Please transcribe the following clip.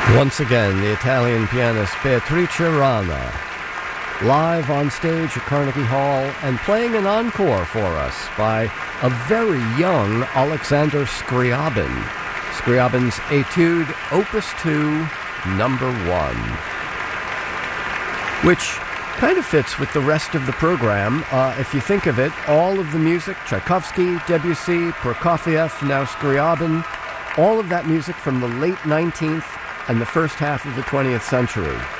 Once again, the Italian pianist Beatrice Rana, live on stage at Carnegie Hall and playing an encore for us by a very young Alexander Scriabin. Scriabin's Etude Opus 2, number 1, which kind of fits with the rest of the program. If you think of it, all of the music, Tchaikovsky, Debussy, Prokofiev, now Scriabin, all of that music from the late 19th and the first half of the 20th century.